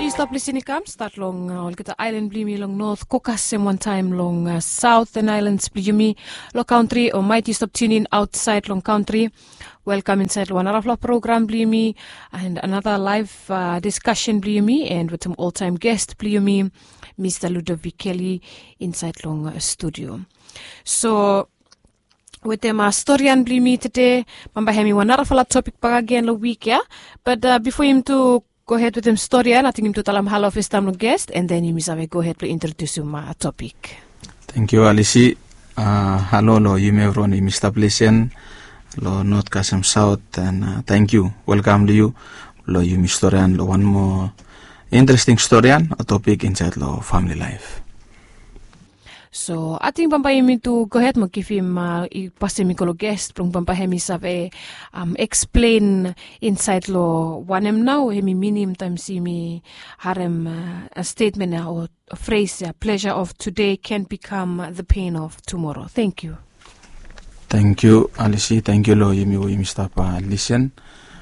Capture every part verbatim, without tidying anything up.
Stop listening kam start long uh, kita island blimi long north Kokasem one time long uh, south and islands blimi lo country or might you stop tuning outside long country. Welcome inside one another program blimi and another live uh, discussion blimi and with some all-time guest blimi Mister Ludovic Kelly inside long uh, studio. So with them uh, story and blimi today mambahemi one another topic pa again lo week yeah but uh, before him to go ahead with him story, I think him to talam halo first time guest, and then you may go ahead to introduce him uh, topic. Thank you, Alice. Uh, hello, lo you may run Mister Blessing, lo North Kasem South, and uh, thank you. Welcome to you, lo you Mister and lo one more interesting story and a topic inside lo family life. So, ating pampahemi to go ahead mo give him uh, ipasemi guest prong pampahemi sabe um, explain inside lo wanem now hemi minim time si mi harem uh, a statement uh, or a phrase uh, pleasure of today can become uh, the pain of tomorrow. Thank you. Thank you, Alice. Thank you lo yemi yemi stop uh, listen.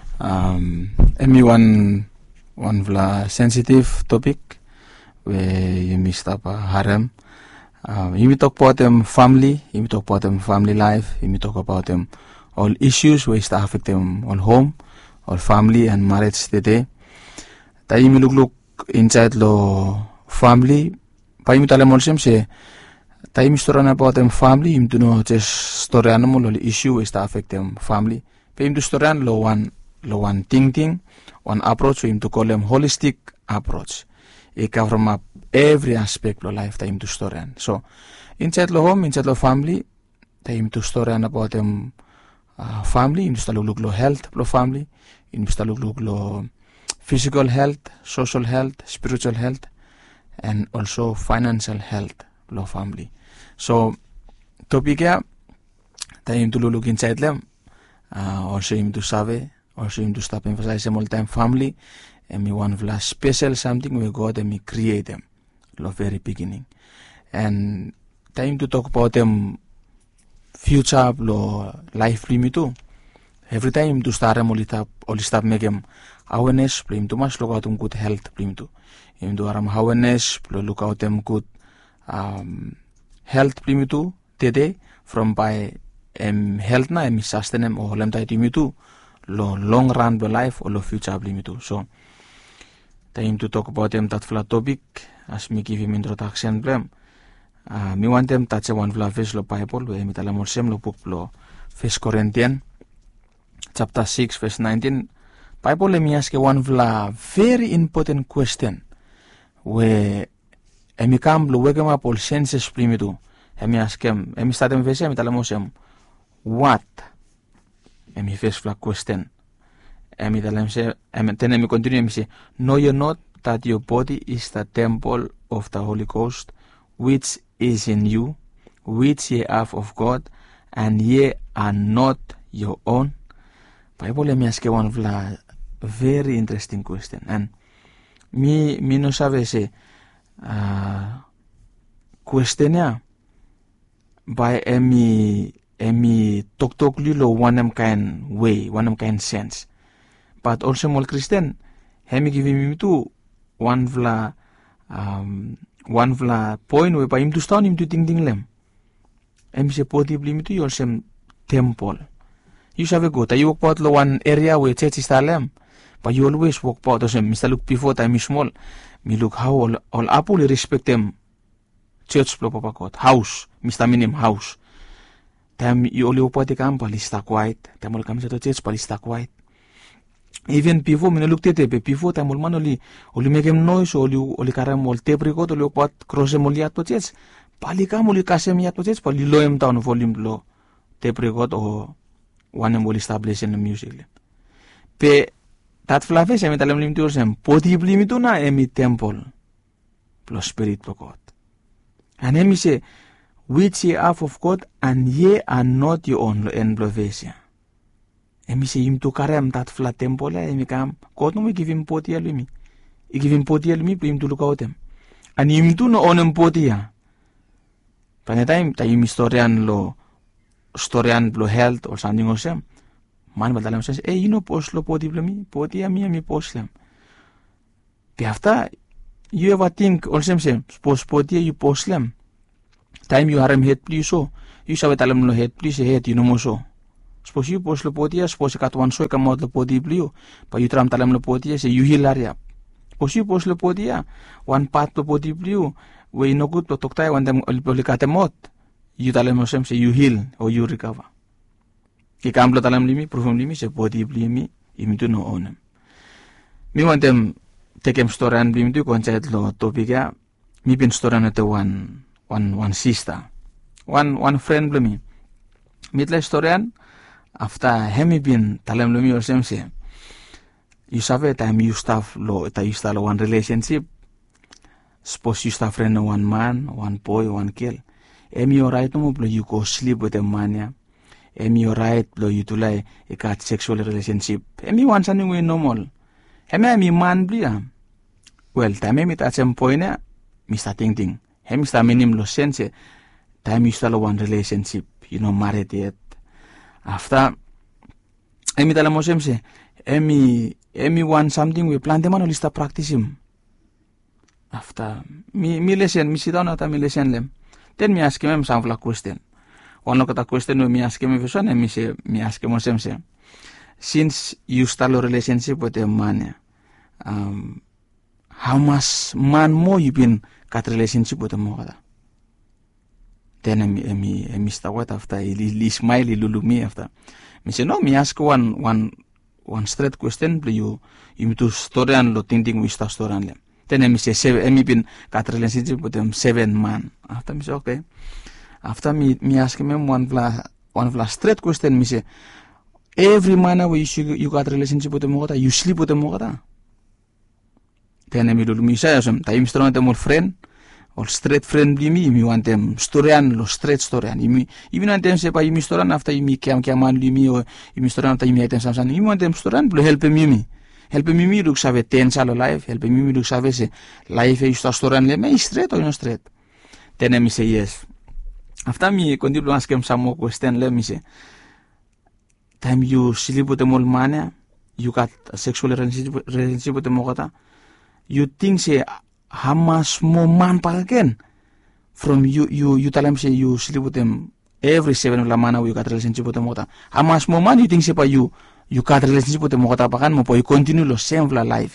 Um, emi one one vla sensitive topic where yemi stop uh, harem. Uh, you talk about them family, you talk about them family life, you talk about them all issues which affect them all home, all family and marriage today. Tayo you look look inside lo family, pa you tell them also say, tayo you story about them family, you know just story ano mo lo issue which affect them family. Pa you story an lo one lo one thing thing, one approach, we to call them holistic approach. It cover from up every aspect of lifetime to story. So, inside the home, inside the family, time to story about them uh, family, in the look lo health lo family, in the look lo physical health, social health, spiritual health, and also financial health lo family. So, topic ya, time to look inside them, uh, also in to save, also in to stop emphasize all time family. And me one vla special something we God and me create them lo very beginning. And time to talk about them future lo life primi too. Every time to start them all stop all stop make them awareness prim to mas look out them good health prim too. Him do aram awareness lo look out them good um health primi too today from by um health na em sustain them or lem tai primi too lo long run the life or lo future primi too. So time to talk about them that flat topic as me give him introduction blem. Uh, me want them touch one flat verse lo Bible we me tala morsem lo book lo First Corinthians chapter six verse nineteen. Bible le me ask one flat very important question we emi kam lo wegem up all senses primitu. Emi ask him emi start em verse me tala morsem what emi first flat question. Emi tell him say, emi then emi continue emi say, know you not that your body is the temple of the Holy Ghost, which is in you, which ye have of God, and ye are not your own. Bible emi ask one of the very interesting question, and me me no sabe say, uh, question ya by emi emi talk talk lilo one kind way, one kind sense. But also more Christian, hemi give him to one vla um one vla point where by him to stand him to ting ting lem. Hemi se poti blim to your same temple. You shall go. You walk out lo one area where church is lem, but you always walk out. Osem Mister look before time is small. Me look how all all apple respect them. Church plo papa kot house. Mister minim house. Time you only walk out the camp palista quiet. Time all comes to church palista quiet. Even before me look tete be before time man oli oli make him noise oli oli karam ol teprikot oli pat cross em oli ato church palika oli kasem ato church pali low em down volume low teprikot o one em oli establish in the music pe that flave se metalem lim to sem possibly mi to na emi temple plus spirit of God and emi say which ye have of God and ye are not your own en blovesia. Emi say him to karem that flat temple emi kam God no me give him poti alumi. I give him poti alumi for him to look out them. And him to no own poti ya. Pane time time historian lo historian lo health or something or some. Man badalam says, eh you know post lo poti blumi poti ami ami post them. Pe after you ever think also same suppose podia you poslem time you harem head please so you sabe talam lo head please head you no mo so suppose you pos lo podia suppose kat one so kamot lo podi blio pa you tram talam lo podia se you hilaria suppose you pos lo podia one part lo podi blio we no good to toktai one dem olikatemot you talam mo sem se you heal or you recover ki kamplo talam limi profum limi se podi blio mi imitu no onem mi want them tekem storan blim tu konset lo topika mi pin storan ate one one one sister one one friend blumi mitle storan after hemi bin talam lumi or semse you save time you staff lo ta you start one relationship suppose you staff friend one man one boy one girl emi alright mo blo you go sleep with a man ya emi alright blo you to like a cat sexual relationship emi one something we normal heme mi man blia well time mi ta sem poina mi sta ting ting hem sta minim lo sense time mi sta lo one relationship you know married yet after emi ta la mo semse emi emi one something we plan them on lista practice him after mi mi lesson mi sit down ata mi lesson lem then mi ask him some of question one of the question mi ask him person mi se mi ask him semse since you start a relationship with a man, um, how much man more you been got relationship with a mother? Then emi emi emi start what after he, he smile he look me after. Me say no, me ask one one one straight question. Please you you to story and lo ting ting we start story and them. Then emi say seven emi been got relationship with them seven man. After me say okay. After me me ask him one vla one vla straight question. Me say. Every man where you you got relationship with the mother, you sleep with the mother. Then I do me say some time strong them more friend or straight friend be me, me want them story and lo straight story and me even want them say by me story after you me kiam kiaman me or you me story after you me item something you want them story and help me me help me me look save ten salo life help me me look save se life is to story and le me straight or no straight. Then I say yes. After me continue ask him some more question let me say time you sleep with the old man, you got a sexual relationship, relationship with the mogata, you think say how much more man back again from you you you tell him say you sleep with them every seven of the man you got a relationship with the mogata. How much more man you think say by you you got a relationship with the mogata back mo you continue the same of life.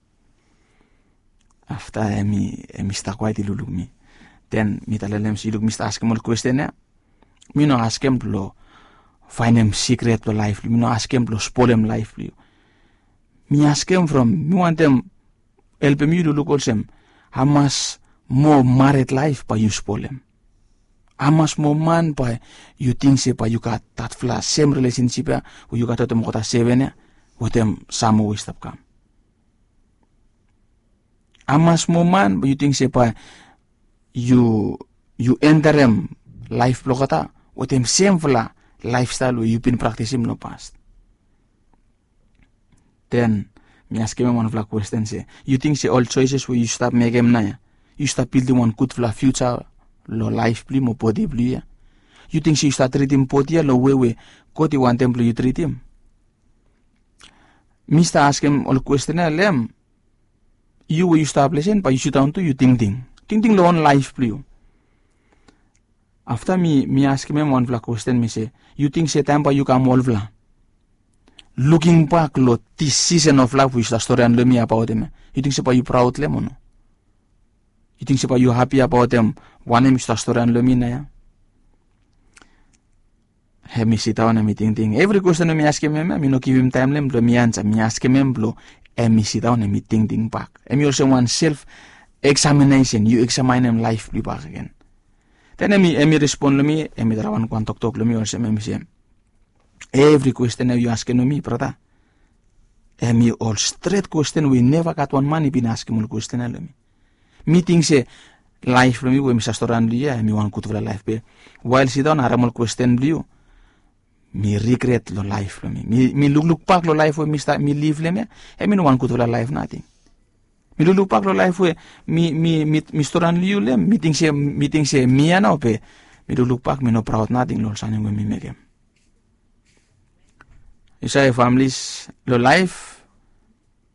After me me start quite look me. Then me tell him see look me ask him all question ya. Me no ask him lo find him secret to life. Me no ask him to spoil him life. Me ask him from me want them help me to look also how much more married life by you spoil him. How much more man by you think say by you got that flash same relationship ya where you got them got seven ya with them some way stop come. How much more man but you think say by you you enter him life blogata with them same flash lifestyle where you've been practicing in the past. Then me ask him one of the questions say, you think say all choices where you start making na you start building one good for the future lo life pli mo body pli ya. You think say you start treating body lo way way go to one temple you treat him. Mister ask him all question lem you where you start blessing but you sit down to you think think think think lo on life pli. After me, me ask him one vla question, me say, you think say time by you come all vla? Looking back, lo this season of life which the story and me about him. You think say by you proud le mono? You think say by you happy about them? One him the story and me na ya. He me sit down and me think think. Every question me ask him, me no give him time lem lo me answer. Me ask him blo, and me sit down and me think think back. And me also one self examination. You examine him life back again. Then emi emi respond me, emi darawan kwan tok tok me also emi say every question you ask me, brother. Emi all straight question we never got one money been asking me question me. Meeting say life me we misa storan liya emi wan kutu life be. While sit down aramol question liu. Me regret lo life me. Me me look look back lo life we mista me live le me. Emi no wan kutu life nothing. Mi lulu pak lo life we mi mi mi mi storan liu le meeting se meeting se mi ana ope mi lulu pak mi no proud nothing lo saning we mi mege. Isa families lo life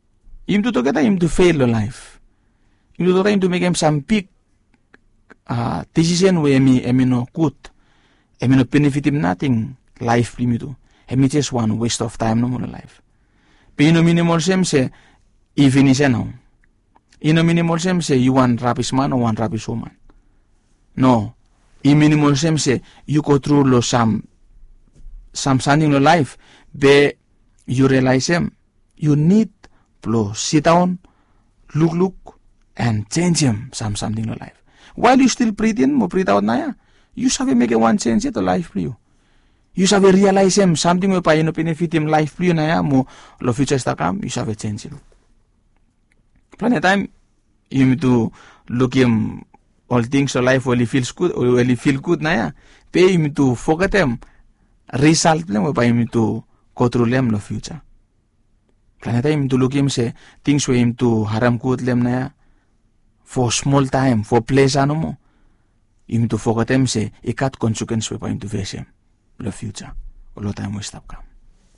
Im to together im to fail lo life. Im to together im to make him some big uh, decision we emi emi no good. Emi no benefit him nothing life pli mi to. Emi just one waste of time no mo life. Pe ino minimal sem se I finish now. Ino minimal sem se you one rubbish man or one rubbish woman. No. I minimal sem se you go through lo some some something lo life be you realize him you need to sit down, look look and change him some something lo life. While you still breathe in, mo breathe out na ya. You sabi make a one change to life for you. You sabi realize him something mo pa yun benefit him life for you na ya mo lo future sta come you sabi change him. Planet time you need to look him all things of life when he feels good or when he feel good na ya. Pe you need to forget him result lang mo pa you need to go through them lo future. Planet time to look him say things for him to haram good lem na ya. For small time, for pleasure no mo. You need to forget him say ikat consequence we pa him to face him lo future. All time we stop come.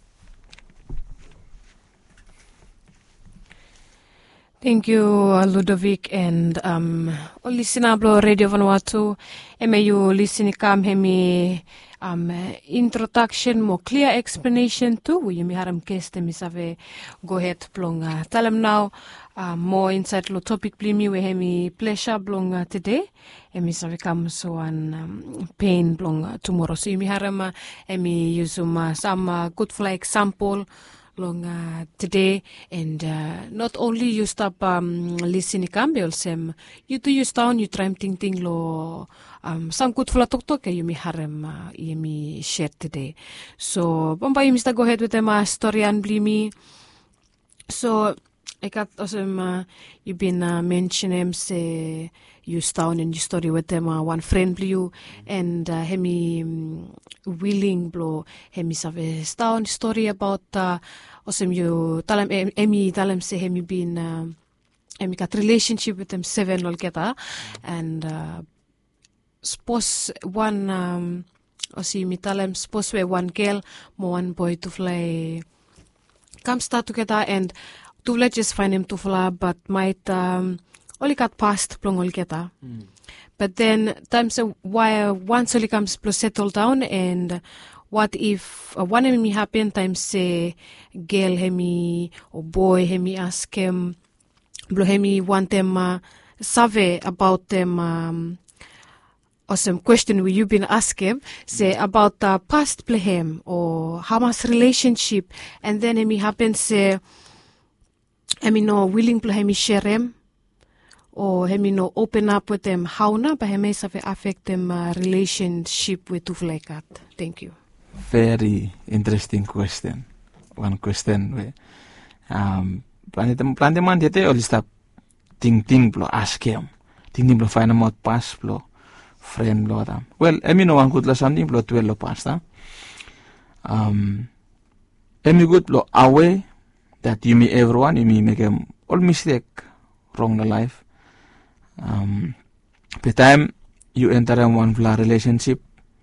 Thank you, Ludovic, and um, listenablo Radio Vanuatu. Eme you listen kam hemi um introduction mo clear explanation too. We mi haram keste mi save go ahead blong uh, tell them now uh, more insight lo topic blimi we hemi pleasure blong uh, today. Emi save kam so an um, pain blong uh, tomorrow. So mi haram uh, emi use um, uh, some uh, good for example. Long uh, today and uh, not only you stop um, listening cambiol sem you do you down you try ting ting lo um, some good for tok tok you mi harem uh, you mi share today so bomba you mister go ahead with them uh, story and blimi so I got awesome uh, you been uh, mentioning say you down in your story with them uh, one friend blue and uh, hemi um, willing blow hemi save down story about uh, awesome you tell him emi tell him say hemi been uh, emi got relationship with them seven altogether and uh, suppose one um awesome me tell him suppose we one girl more one boy to fly come start together and to let just find him to fly but might um only got past plong altogether mm. But then times uh, why once only comes plus settle down and what if uh, one of me happen times say girl hemi or boy hemi ask him blow hemi want them uh, survey about them um, awesome question will you been asking say about the uh, past play him or how much relationship and then hemi happen say hemi no willing play hemi share him or hemi no open up with them how na but hemi save affect them uh, relationship with two like that. Thank you. Very interesting question. One question we um plan plan man dete all stop ting ting blo ask him ting ting blo find out pass blo friend blo adam well emi no one good la something blo twelve lo pasta um emi good blo away that you me everyone you me make them all mistake wrong the life um the time you enter in one bla relationship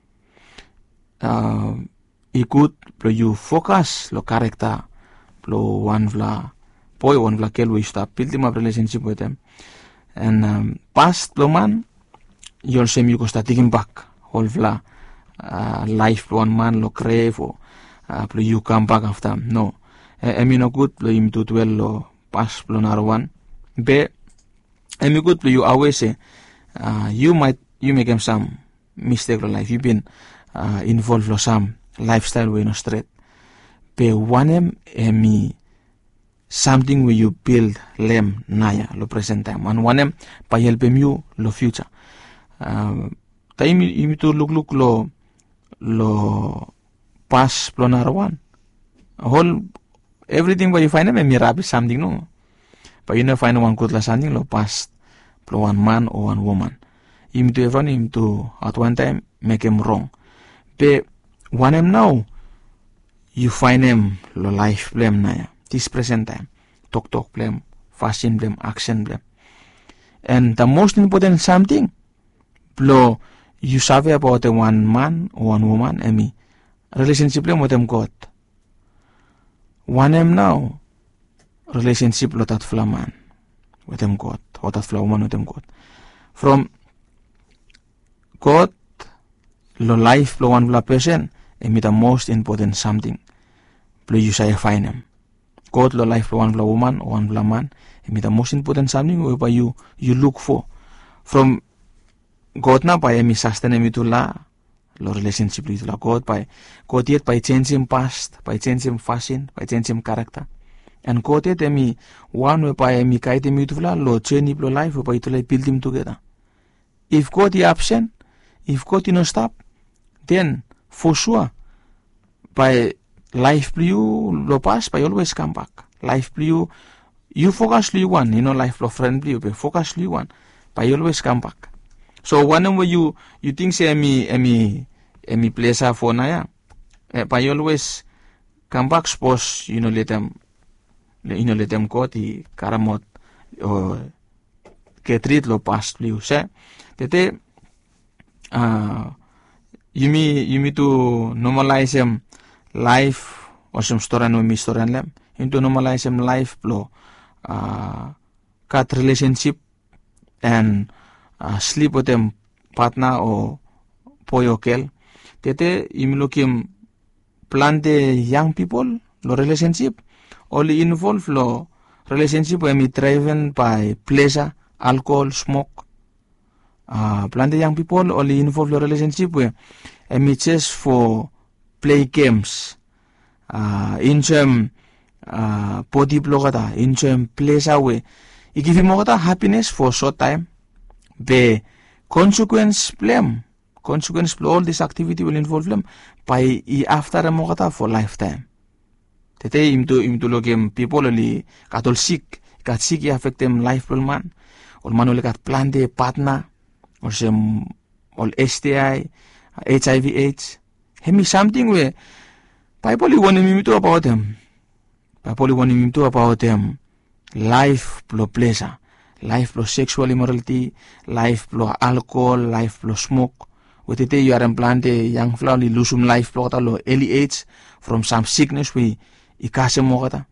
uh, ikut blo you focus lo character blo one vla boy one vla kel we stop building up relationship with them and um, past blo man you'll see you go start taking back whole vla uh, life blo one man lo crave or uh, blo you come back after no emi no good blo im to twelve lo past blo nar one be emi good blo you always say uh, you might you make them some mistake lo life you been uh, involved lo some lifestyle we no straight pe one emi something where you build lem naya lo present time and one pa help you lo future uh, time you to look look lo lo past lo one whole everything where you find them emi rabi something no but you know find one good la something lo past lo one man or one woman him to everyone him to at one time make him wrong pe one him now you find him lo life blame naya this present time talk talk blame fashion blame action blame and the most important something blow you savvy about the one man or one woman emi relationship blame with them God one him now relationship lo tat flaman with them God, or tat flaman with them God. From God lo life lo one vla person, emi the most important something. Plo you say find him. God lo life lo one vla woman, or one vla man, emi the most important something whereby you you look for. From God na by emi sustain emi to la lo relationship to la God by God yet by change him past, by change him fashion, by change him character. And God yet emi one whereby emi kaite emi to la lo change lo life whereby to like build him together. If God is absent, if God is no stop, then for sure by life you lo pass by always come back. Life you you focus you one, you know life lo friend you but focus you one by always come back. So whenever you you think say emi emi emi place for na ya, eh, by always come back. Suppose you know let them you know let them go the karamot or get rid lo past you say tete uh you me you me to normalize him life or some story no me story and lem into normalize him life lo uh cut relationship and uh, sleep with them partner or poyokel tete you look him plan the young people lo relationship only involve lo relationship when me driven by pleasure, alcohol, smoke. Uh, plan the young people only involve lo relationship where me just for play games, uh, enjoy uh, body blogata, enjoy pleasure way. It give him happiness for short time. The consequence blame, consequence all this activity will involve them by after a mogata for lifetime. Tete imto imto logem people only katol sick, kat sick affect them life man, or man only kat plan the partner, or some all S T I, H I V AIDS. Hemi something where Bible want me to about them. Bible want me to about them. Life plus pleasure, life plus sexual immorality, life plus alcohol, life plus smoke. With it, you are implanted young flower, lose some life plus lo early age from some sickness we ikase mogata.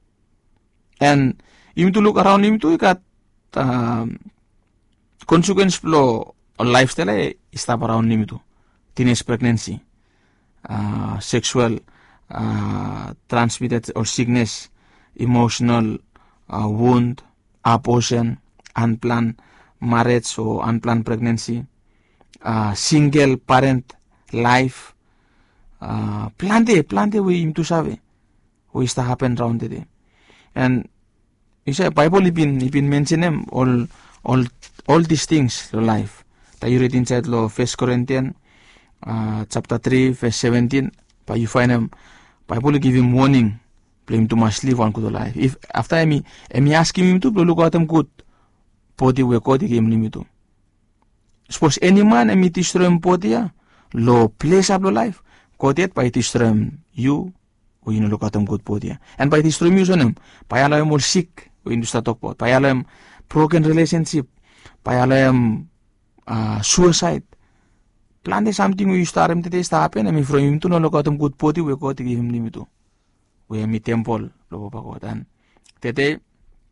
And you need to look around him to got um, consequence flow or lifestyle is tap around him to teenage pregnancy, uh, sexual uh, transmitted or sickness, emotional Uh, wound, abortion, unplanned marriage or unplanned pregnancy, uh, single parent life, uh, plante, plante we into save, we used to happen round the day. And you say Bible he been he been mention them all all all these things the life. That you read inside lo First Corinthians uh, chapter three verse seventeen, but you find them Bible give him warning. Him to must live one good life. If after me, me asking him to look at him good, body we call the game limit. Suppose any man me destroy him body, lo place up the life, got it by destroy you, or you know look at him good body. And by destroy you on him, by allow him all sick, we need to talk about, by allow him broken relationship, by allow him uh, suicide. Plan something we start him today start happen, and me from him to no look at him good body, we got to give him limit. We mi temple lo pagodan. Tete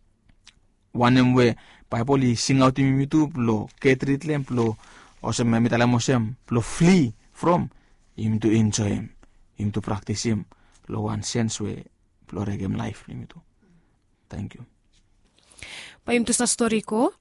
one way Bible sing out in YouTube lo ketrit lem lo or some metalamosem lo flee from him to enjoy him, him to practice him lo one sense way lo regem life limito. Thank you. Pa him to sa story ko.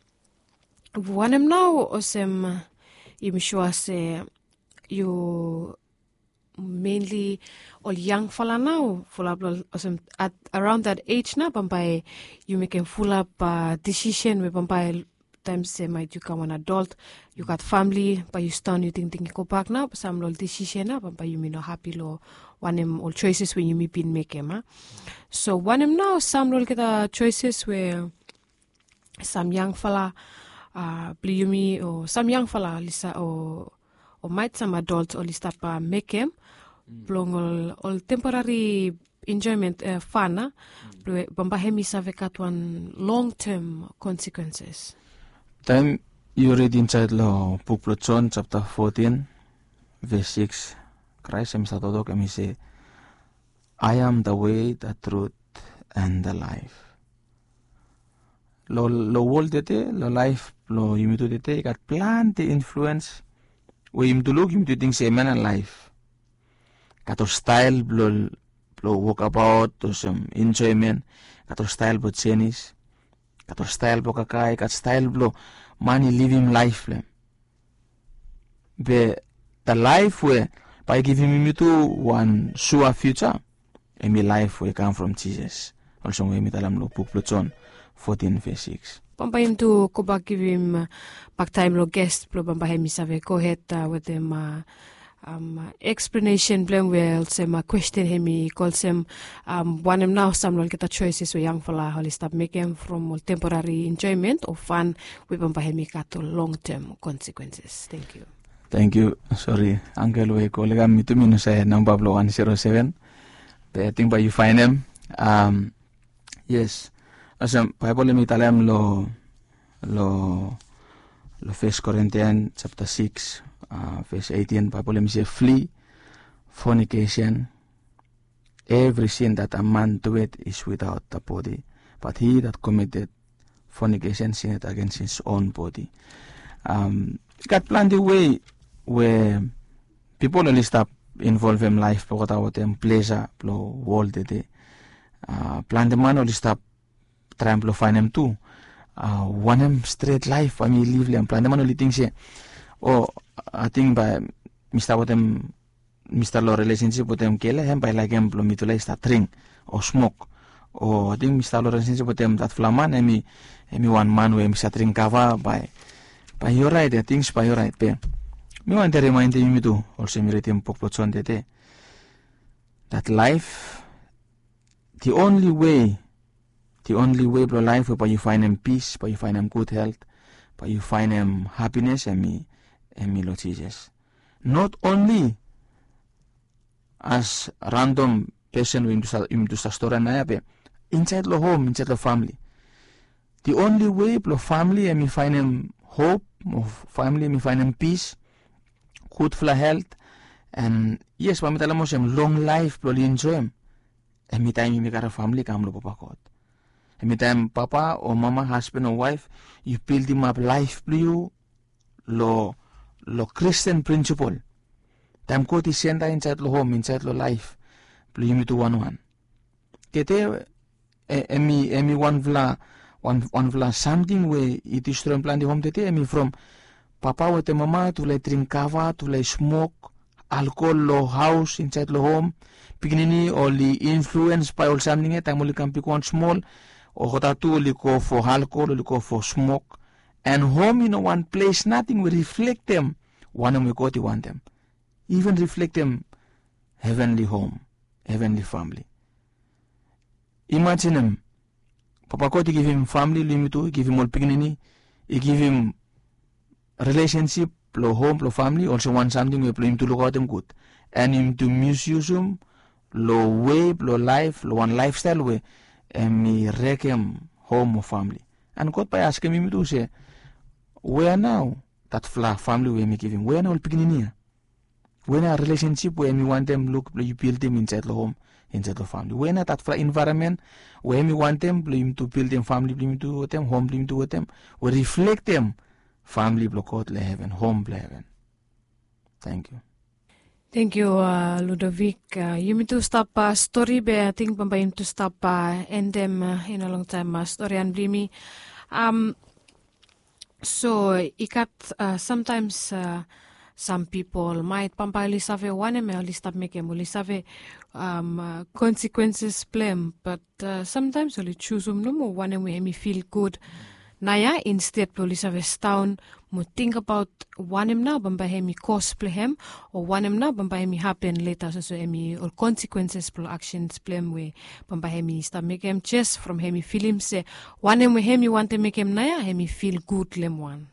One em now osem im shua se you mainly all young fella now full up at around that age na pampai you make a full up uh, decision we pampai times say might you come an adult you got family but you stand you think think go back now some lol decision na pampai you may not happy lo one em all choices when you me been make em huh? So one em now some lol get the choices where some young fella uh me or some young fella lisa or or might some adults or list up uh, make em plong all, all temporary enjoyment uh, fun mm. Bamba hemi save kat one long term consequences. Time you read inside lo book of John chapter fourteen verse six. Christ himself kami say, I am the way, the truth, and the life. Lo lo world dete, lo life, lo yimitu dete, ikat plenty influence. We yimitu look yimitu think say man and life. Kato style lo lo walk about to some enjoyment. Kato style bo chenis. Kato style bo kakai. Kat style bo money living life lem. Be the life where by giving me to one sure future, and my life will come from Jesus. Also, we meet alam lo book John fourteen verse six. Pampahim to ko ba give him back time lo guest lo pampahim isave go ahead uh, with them uh, um explanation blame well some uh, question him call some um one him now some lo kita choices we young fella holy stop make him from temporary enjoyment or fun we pampahim kato long term consequences. Thank you. Thank you. Sorry, Uncle, we call him me to me no say number blow one zero seven. I think by you find them. Um, yes. As a Bible me talam lo lo lo First Corinthians chapter six, uh, verse eighteen. Bible me say flee fornication. Every sin that a man doeth is without the body, but he that committed fornication sinned against his own body. Um, got plenty way where people only stop involve in life because about them pleasure plo world de uh plan the man only stop try to find them too uh one them straight life I mean live them plan the man only think say oh I think by Mister what them Mister Lo relationship with them kele hem by like them plo mitulay start drink or smoke or I think Mister Lo relationship with them that flaman emi emi one man we Mister drink cover by by your right the things by your right pe me want to remind you too, also me retim pokpochon dete, that life, the only way, the only way for life where you find them peace, where you find them good health, where you find them happiness, and me, and me Lord Jesus. Not only as random person who into the story na yape, inside the home, inside the family. The only way for family and me find them hope, of family me find them peace, good for health, and yes, pamit alam mo siyang long life, probably enjoy him. And me time, you make a family, come lo papakot. And me time, papa or mama, husband or wife, you build him up life, you, lo, lo Christian principle. Time ko ti senda inside lo home, inside lo life, you me to one one. Kete, emi, emi one vla, one, one vla something where it is to plan the home tete, emi from papa with the mama to like drink kava, to like smoke, alcohol, lo house inside lo home, pignini only influenced by all something at time only can pick one small, or hotatu only go for alcohol, only go for smoke, and home in one place, nothing will reflect them, one of we go to want them, even reflect them heavenly home, heavenly family. Imagine him, papa ko to give him family, limito, give him all pignini, he give him relationship, lo home, lo family, also want something we play him to look out them good. And him to misuse him, lo way, lo life, lo one lifestyle way, and me wreck him home or family. And God by asking him to say, where now that fla family we me give him, where now beginning when a relationship where me want them look, you build them inside the home, inside the family. When at that fla environment where me want them, him to build them family, him to them, home, him to them, we reflect them. Family blockot le heaven, home le heaven. Thank you. Thank you, uh, Ludovic. Uh, you mean to stop uh, story, but I think Pampahim to stop uh, end them uh, in a long time. Uh, story and blimi. Um, so ikat uh, sometimes uh, some people might Pampahim save one em only stop making only save um uh, consequences blame, but uh, sometimes only choose um no more one em we me feel good. Naya instead police have a town mo think about one him now bambahemi cosplay him or one him now bambahemi happen later so so emi or consequences for actions blame we bambahemi start make him just from hemi feel him say one him we hemi want to make him naya hemi feel good lem one.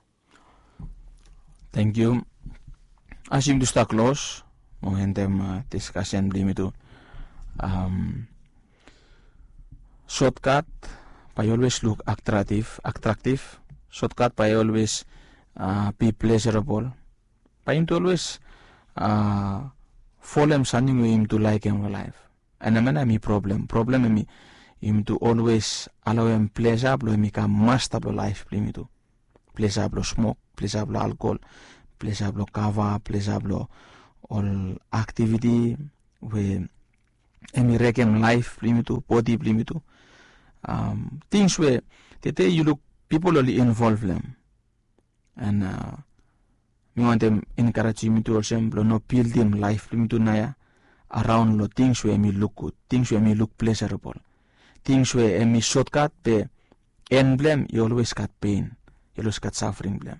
Thank you. As him to start close mo hentem uh, discussion blame itu um shortcut. I always look attractive, attractive. Shortcut, I always uh, be pleasurable. I him to always uh, follow him something with him to like him life. And I mean, I me problem. Problem me yumi tu always allow em pleasure blo yumi ka master blo life blo yumi tu pleasure blo smoke, pleasure blo alcohol, pleasure blo kava, pleasure blo all activity we emi rekem life blo yumi tu body blo yumi tu um, things where tete you look people only involve them and uh, me want them encourage me to also blo no build them life blo yumi tu naya around lo things where me look good, things where me look pleasurable, things where me shortcut pe end blame you always got pain, you always got suffering blame.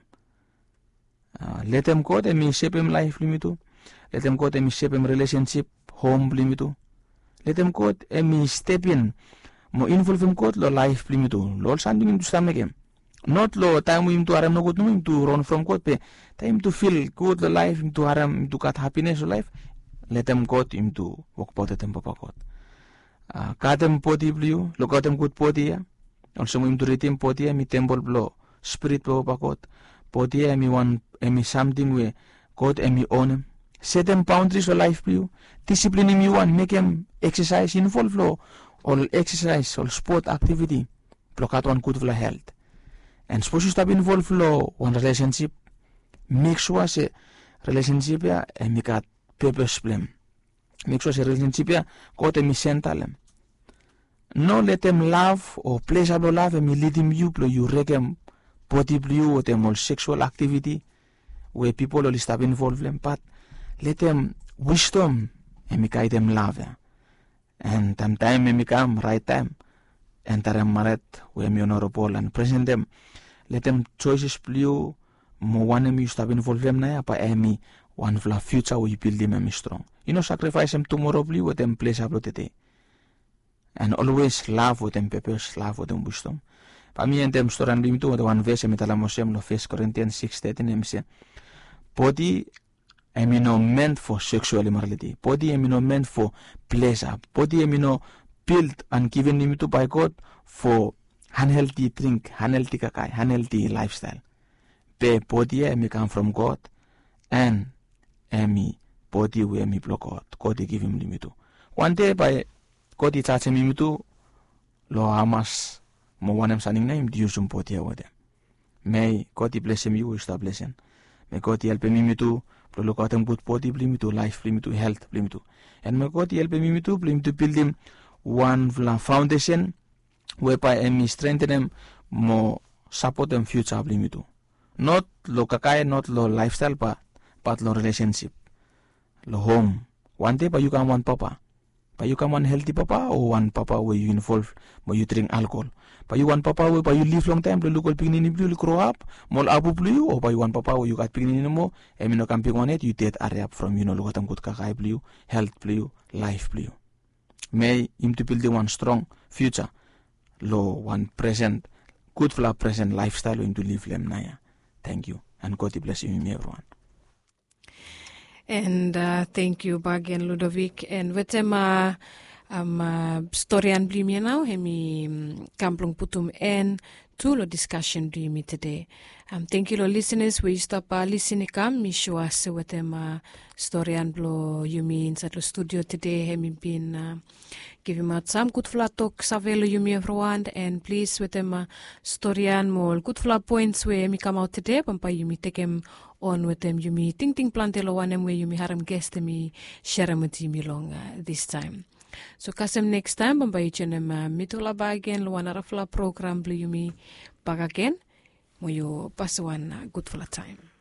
Uh, let them go and me shape him life blo yumi tu, let them go and me shape him relationship home blo yumi tu, let them go and me step in mo involve him go lo life blo yumi tu, lo something into stomach him. Not lo time him to haram no good him to run from God pe time to feel good the life him to haram to got happiness of life. Let them go him to walk pot them papa God. Uh, katem poti blue, lo katem good poti ya. Also him to retim poti ya mi temple blow spirit papa God. Poti ya mi one mi something we God and me own him. Set them boundaries for life blue. Discipline him you want make him exercise involve lo all exercise all sport activity. Block out one good for health. And suppose you stop involved lo one relationship. Make sure say relationship ya and make a purpose blame. Make sure say relationship ya got a central. No let them love or pleasurable love and me lead him you blow you reckon body blue or them all sexual activity where people only stop involved them, but let them wisdom and me guide them love ya. And time time me come right time and them married where me honorable and present them. Let them choices blue mo one em you stop involved them na ya pa emi one for future we build them em strong. You know sacrifice them tomorrow blue with them place upload today. And always love with them purpose, love with them wisdom. Pa mi and them story and limit to one verse em talamosem lo First Corinthians six thirteen em say body em no meant for sexual immorality. Body em no meant for pleasure. Body em no built and given him to by God for unhealthy drink, unhealthy kakai, unhealthy lifestyle. Be body em come from God and emi body we emi block God. God give him limit. One day by God it touch him to lo amas mo one em standing name use um body with them. May God bless him you with the blessing. May God help me to look out him good body, blame to life, blame to health, blame to. And may God help me to blame to build him one foundation whereby I strengthen him more support them future blame to. Not lo kakai, not lo lifestyle, but but lo relationship, lo home. One day, but you can one papa. But you can one healthy papa or one papa where you involve, but you drink alcohol. But you one papa where but you live long time, the local pignin blue grow up, more abu blue, or by you one papa where you got pignin more, and you know camping on it, you take a rap from you know look at good kakai blue, health blue, life blue. May him to build the one strong future, low one present, good for present lifestyle into live them naya. Thank you, and God bless you, everyone. And uh, thank you, Bag and Ludovic. And with them, uh, um, uh, story and blame you now, hemi kamplong putum en to lo discussion do me today. Um, thank you, lo listeners. We stop uh, listening come. Me show us with them uh, story and blow you mean at the studio today. Hemi been uh, giving out some good flat talk. Savelo you me everyone, and please with them uh, story and more good flat points where me come out today. Pampa you me take him on with them. You me ting ting plantelo one them where you me haram guest me share them with me long uh, this time. So kasem next time pampa you chenem uh, mitula ba again lo wanarafla program blue you me back again. Mo you pass one uh, good flat time.